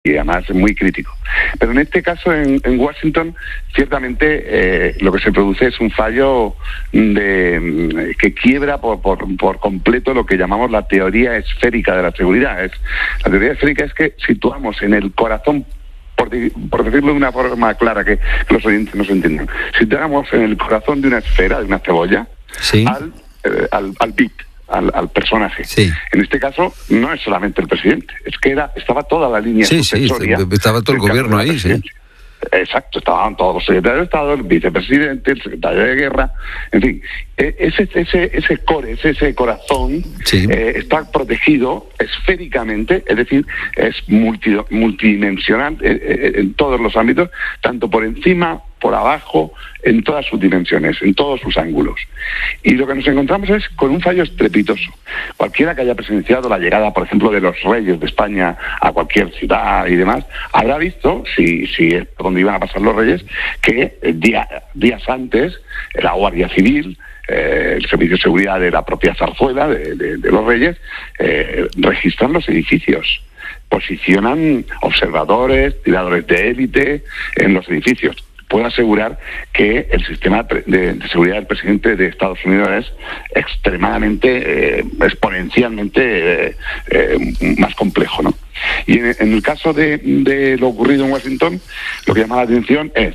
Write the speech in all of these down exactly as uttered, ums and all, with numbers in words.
y además es muy crítico. Pero en este caso, en, en Washington, ciertamente eh, lo que se produce es un fallo de, que quiebra por, por, por completo lo que llamamos la teoría esférica de la seguridad. Es, la teoría esférica es que situamos en el corazón, por, por decirlo de una forma clara, que, que los oyentes nos entiendan, situamos en el corazón de una esfera, de una cebolla, sí. al, eh, al, al bit. Al, al personaje. Sí. En este caso no es solamente el presidente, es que era estaba toda la línea sí, sucesoria. Sí, estaba todo el gobierno ahí, sí. Exacto, estaban todos los secretarios de Estado, el vicepresidente, el secretario de Guerra, en fin, ese ese ese core, ese, ese corazón sí. eh, está protegido esféricamente, es decir, es multi, multidimensional eh, en todos los ámbitos, tanto por encima, por abajo, en todas sus dimensiones, en todos sus ángulos. Y lo que nos encontramos es con un fallo estrepitoso. Cualquiera que haya presenciado la llegada, por ejemplo, de los reyes de España a cualquier ciudad y demás, habrá visto, si, si es donde iban a pasar los reyes, que día, días antes la Guardia Civil, eh, el Servicio de Seguridad de la propia Zarzuela, de, de, de los reyes, eh, registran los edificios. Posicionan observadores, tiradores de élite en los edificios. Puedo asegurar que el sistema de, de seguridad del presidente de Estados Unidos es extremadamente, eh, exponencialmente eh, eh, más complejo, ¿no? Y en, en el caso de, de lo ocurrido en Washington, lo que llama la atención es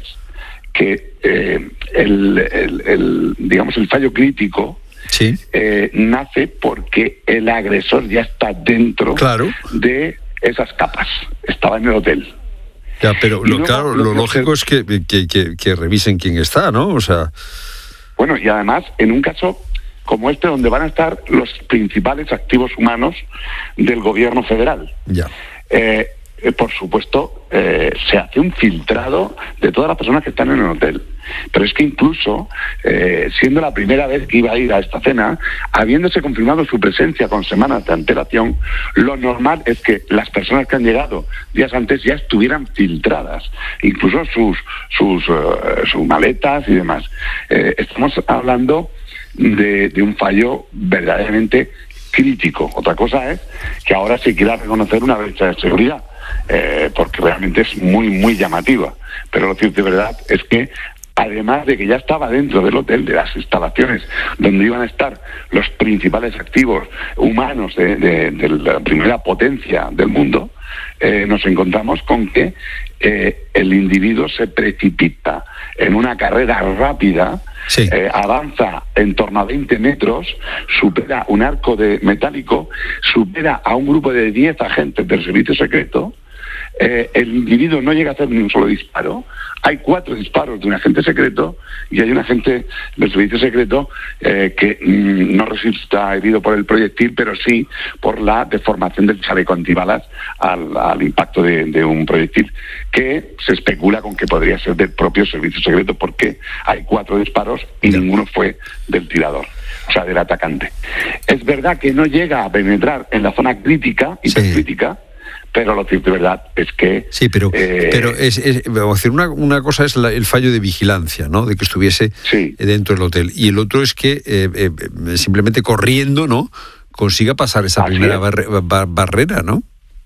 que eh, el, el, el, digamos, el fallo crítico sí. eh, nace porque el agresor ya está dentro claro. de esas capas, estaba en el hotel. Ya, pero lo, luego, claro, lo, lo lógico es que, que, que, que revisen quién está, ¿no? O sea... Bueno, y además, en un caso como este, donde van a estar los principales activos humanos del gobierno federal. Ya. Eh, eh, por supuesto, eh, se hace un filtrado de todas las personas que están en el hotel. Pero es que incluso, eh, siendo la primera vez que iba a ir a esta cena, habiéndose confirmado su presencia con semanas de antelación, lo normal es que las personas que han llegado días antes ya estuvieran filtradas, incluso sus sus, uh, sus maletas y demás. Eh, estamos hablando de, de un fallo verdaderamente crítico. Otra cosa es que ahora se quiera reconocer una brecha de seguridad, eh, porque realmente es muy, muy llamativa. Pero lo cierto de verdad es que, además de que ya estaba dentro del hotel, de las instalaciones donde iban a estar los principales activos humanos de, de, de la primera potencia del mundo, eh, nos encontramos con que eh, el individuo se precipita en una carrera rápida, sí. eh, avanza en torno a veinte metros, supera un arco de metálico, supera a un grupo de diez agentes del servicio secreto. Eh, el individuo no llega a hacer ni un solo disparo. Hay cuatro disparos de un agente secreto y hay un agente del servicio secreto eh, que mmm, no resulta herido por el proyectil, pero sí por la deformación del chaleco antibalas al, al impacto de, de un proyectil, que se especula con que podría ser del propio servicio secreto, porque hay cuatro disparos y sí. ninguno fue del tirador, o sea, del atacante. Es verdad que no llega a penetrar en la zona crítica, hipercrítica, sí. pero lo cierto de verdad es que... Sí, pero, eh, pero es, es, vamos a decir, una, una cosa es la, el fallo de vigilancia, ¿no?, de que estuviese sí. dentro del hotel, y el otro es que eh, eh, simplemente corriendo, ¿no?, consiga pasar esa Así primera barre, bar, barrera, ¿no?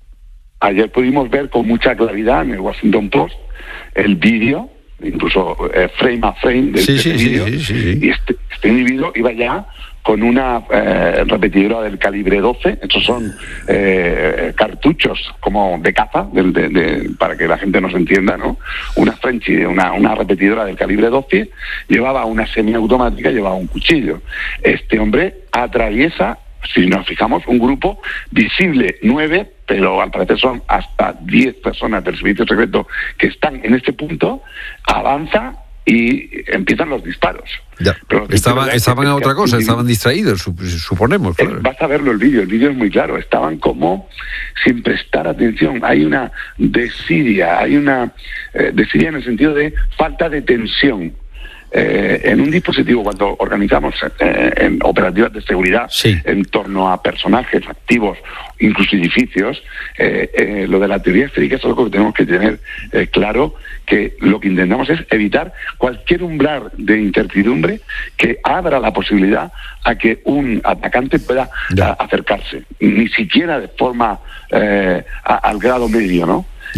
Ayer pudimos ver con mucha claridad en el Washington Post el vídeo, incluso eh, frame a frame del sí, sí, vídeo, sí, sí, sí. y este, este individuo iba ya con una eh, repetidora del calibre doce, estos son eh, cartuchos como de caza, de, de, de, para que la gente nos entienda, ¿no? Una Frenchy, una, una repetidora del calibre doce, llevaba una semiautomática, llevaba un cuchillo. Este hombre atraviesa, si nos fijamos, un grupo visible, nueve, pero al parecer son hasta diez personas del servicio secreto que están en este punto, avanza y empiezan los disparos. Ya. Pero Estaba, estaban a otra cosa, estaban distraídos, suponemos. Claro. Eh, vas a verlo el vídeo, el vídeo es muy claro, estaban como sin prestar atención. Hay una desidia, hay una eh, desidia en el sentido de falta de tensión. Eh, en un dispositivo, cuando organizamos eh, en operativas de seguridad sí. en torno a personajes activos, incluso edificios, eh, eh, lo de la teoría esférica es algo que tenemos que tener eh, claro, que lo que intentamos es evitar cualquier umbral de incertidumbre que abra la posibilidad a que un atacante pueda a, acercarse, ni siquiera de forma eh, a, al grado medio, ¿no?